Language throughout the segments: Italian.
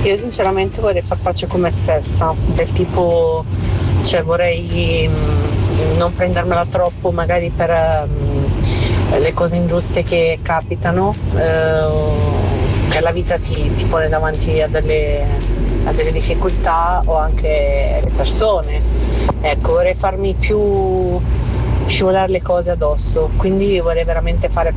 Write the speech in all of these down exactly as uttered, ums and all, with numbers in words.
Io sinceramente vorrei far pace con me stessa, del tipo, cioè vorrei mh, non prendermela troppo magari per mh, le cose ingiuste che capitano, eh, che la vita ti, ti pone davanti a delle, a delle difficoltà, o anche le persone. Ecco, vorrei farmi più scivolare le cose addosso, quindi vorrei veramente fare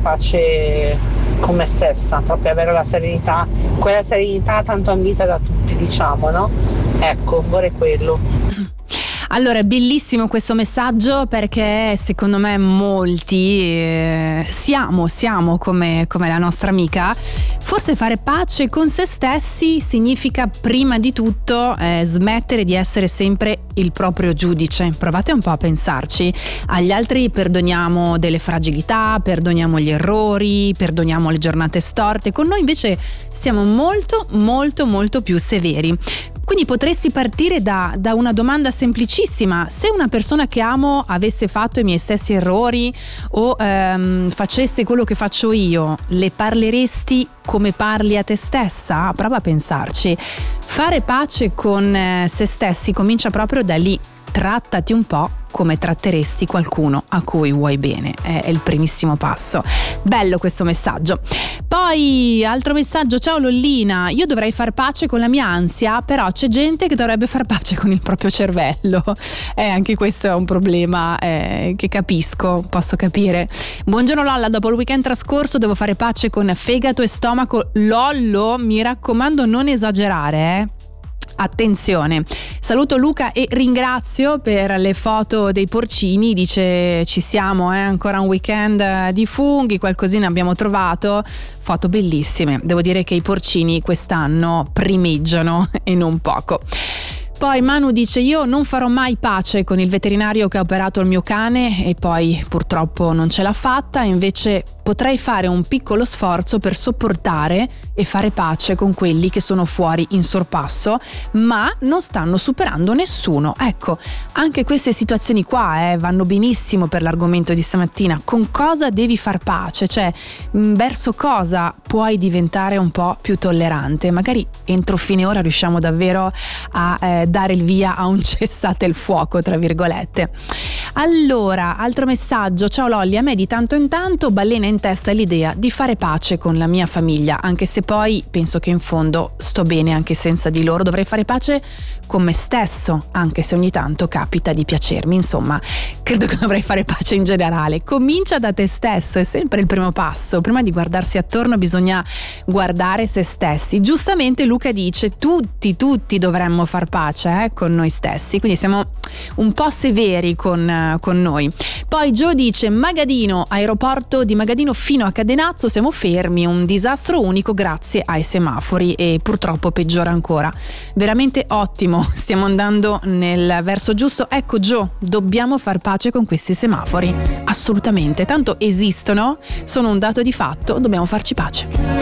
pace con me stessa, proprio avere la serenità, quella serenità tanto ambita da tutti, diciamo, no? Ecco, vorrei quello. Allora, è bellissimo questo messaggio, perché secondo me molti eh, siamo, siamo come, come la nostra amica. Forse fare pace con se stessi significa prima di tutto eh, smettere di essere sempre il proprio giudice. Provate un po' a pensarci. Agli altri perdoniamo delle fragilità, perdoniamo gli errori, perdoniamo le giornate storte. Con noi invece siamo molto, molto, molto più severi. Quindi potresti partire da, da una domanda semplicissima: se una persona che amo avesse fatto i miei stessi errori o ehm, facesse quello che faccio io, le parleresti come parli a te stessa? Prova a pensarci. Fare pace con eh, se stessi comincia proprio da lì. Trattati un po' come tratteresti qualcuno a cui vuoi bene, è il primissimo passo. Bello questo messaggio. Poi altro messaggio: ciao Lollina, io dovrei far pace con la mia ansia, però c'è gente che dovrebbe far pace con il proprio cervello. Eh, anche questo è un problema eh, che capisco, posso capire. Buongiorno Lolla, dopo il weekend trascorso devo fare pace con fegato e stomaco. Lollo, mi raccomando non esagerare, eh. Attenzione. Saluto Luca e ringrazio per le foto dei porcini. Dice ci siamo, eh? Ancora un weekend di funghi, qualcosina abbiamo trovato. Foto bellissime. Devo dire che i porcini quest'anno primeggiano e non poco. Poi Manu dice: io non farò mai pace con il veterinario che ha operato il mio cane e poi purtroppo non ce l'ha fatta, invece potrei fare un piccolo sforzo per sopportare e fare pace con quelli che sono fuori in sorpasso ma non stanno superando nessuno. Ecco, anche queste situazioni qua eh, vanno benissimo per l'argomento di stamattina. Con cosa devi far pace? Cioè, verso cosa puoi diventare un po' più tollerante? Magari entro fine ora riusciamo davvero a eh, dare il via a un cessate il fuoco, tra virgolette. Allora, altro messaggio: ciao Lolli, a me di tanto in tanto balena in testa l'idea di fare pace con la mia famiglia, anche se poi penso che in fondo sto bene anche senza di loro. Dovrei fare pace con me stesso, anche se ogni tanto capita di piacermi. Insomma, credo che dovrei fare pace in generale. Comincia da te stesso, è sempre il primo passo. Prima di guardarsi attorno bisogna guardare se stessi. Giustamente Luca dice: tutti, tutti dovremmo far pace eh, con noi stessi, quindi siamo un po' severi con, con noi. Poi Gio dice: Magadino, aeroporto di Magadino fino a Cadenazzo, siamo fermi, un disastro unico grazie ai semafori e purtroppo peggiora ancora. Veramente ottimo, stiamo andando nel verso giusto. Ecco Gio, dobbiamo far pace con questi semafori, assolutamente, tanto esistono, sono un dato di fatto, dobbiamo farci pace.